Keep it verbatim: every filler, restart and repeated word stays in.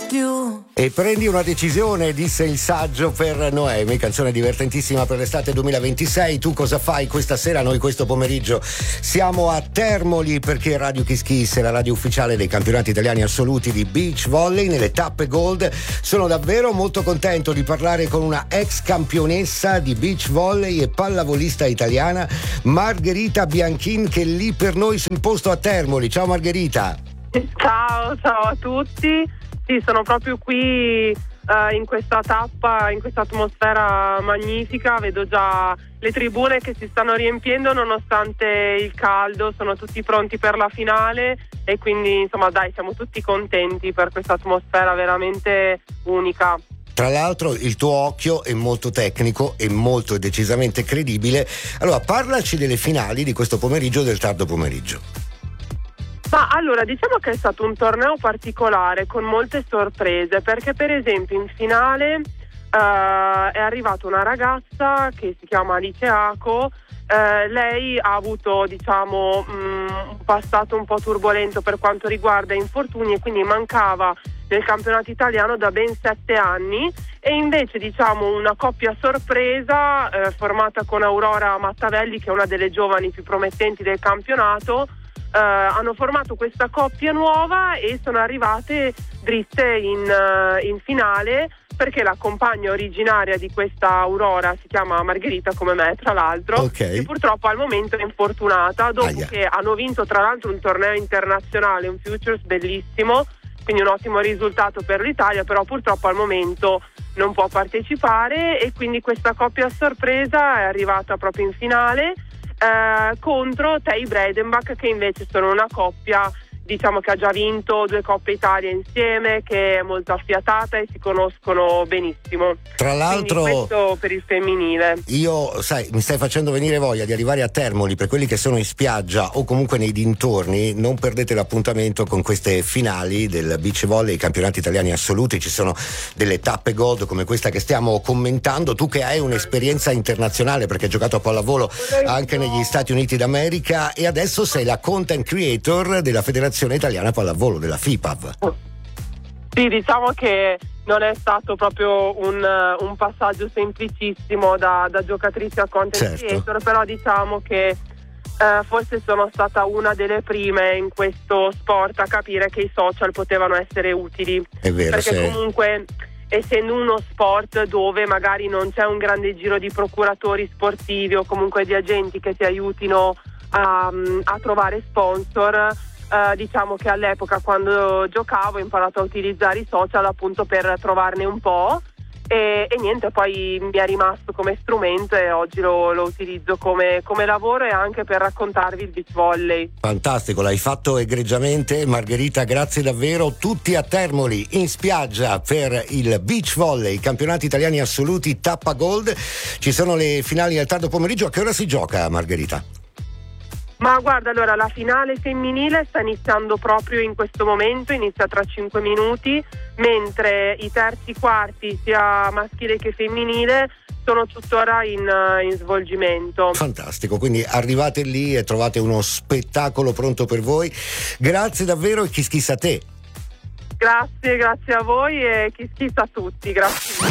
più. E prendi una decisione, disse il saggio per Noemi, canzone divertentissima per l'estate duemilaventisei. Tu cosa fai questa sera? Noi questo pomeriggio siamo a Termoli perché Radio Kiss Kiss è la radio ufficiale dei campionati italiani assoluti di beach volley nelle tappe gold. Sono davvero molto contento di parlare con una ex campionessa di beach volley e pallavolista italiana, Margherita Bianchin, che è lì per noi sul posto a Termoli. Ciao Margherita. Ciao, ciao a tutti. Sì, sono proprio qui uh, in questa tappa, in questa atmosfera magnifica. Vedo già le tribune che si stanno riempiendo nonostante il caldo, sono tutti pronti per la finale e quindi insomma dai, siamo tutti contenti per questa atmosfera veramente unica. Tra l'altro il tuo occhio è molto tecnico e molto e decisamente credibile. Allora parlaci delle finali di questo pomeriggio, del tardo pomeriggio. Ma allora diciamo che è stato un torneo particolare con molte sorprese, perché per esempio in finale uh, è arrivata una ragazza che si chiama Alice Aco. Uh, lei ha avuto diciamo um, un passato un po' turbolento per quanto riguarda infortuni e quindi mancava nel campionato italiano da ben sette anni, e invece diciamo una coppia sorpresa eh, formata con Aurora Mattavelli, che è una delle giovani più promettenti del campionato. Uh, hanno formato questa coppia nuova e sono arrivate dritte in, uh, in finale, perché la compagna originaria di questa Aurora si chiama Margherita, come me tra l'altro, okay. E purtroppo al momento è infortunata dopo Aia. che hanno vinto tra l'altro un torneo internazionale, un Futures bellissimo, quindi un ottimo risultato per l'Italia, però purtroppo al momento non può partecipare, e quindi questa coppia a sorpresa è arrivata proprio in finale Uh, contro Tei Breidenbach, che invece sono una coppia diciamo che ha già vinto due Coppe Italia insieme, che è molto affiatata e si conoscono benissimo. Tra l'altro, quindi questo per il femminile. Io, sai, mi stai facendo venire voglia di arrivare a Termoli. Per quelli che sono in spiaggia o comunque nei dintorni, non perdete l'appuntamento con queste finali del beach volley, i campionati italiani assoluti. Ci sono delle tappe gold come questa che stiamo commentando. Tu che hai un'esperienza internazionale, perché hai giocato a pallavolo anche negli Stati Uniti d'America e adesso sei la content creator della Federazione Italiana Pallavolo, della F I P A V. Sì, diciamo che non è stato proprio un, un passaggio semplicissimo da, da giocatrice a content certo. creator, però diciamo che eh, forse sono stata una delle prime in questo sport a capire che i social potevano essere utili. È vero, perché sì. comunque, essendo uno sport dove magari non c'è un grande giro di procuratori sportivi o comunque di agenti che ti aiutino a, a trovare sponsor, Uh, diciamo che all'epoca, quando giocavo, ho imparato a utilizzare i social appunto per trovarne un po', e, e niente, poi mi è rimasto come strumento e oggi lo, lo utilizzo come, come lavoro e anche per raccontarvi il beach volley. Fantastico, l'hai fatto egregiamente Margherita, grazie davvero. Tutti a Termoli in spiaggia per il beach volley, i campionati italiani assoluti tappa gold. Ci sono le finali al tardo pomeriggio. A che ora si gioca, Margherita? Ma guarda, allora la finale femminile sta iniziando proprio in questo momento, inizia tra cinque minuti, mentre i terzi quarti, sia maschile che femminile, sono tuttora in, in svolgimento. Fantastico, quindi arrivate lì e trovate uno spettacolo pronto per voi. Grazie davvero e Kiss Kiss a te. Grazie, grazie a voi e Kiss Kiss a tutti, grazie.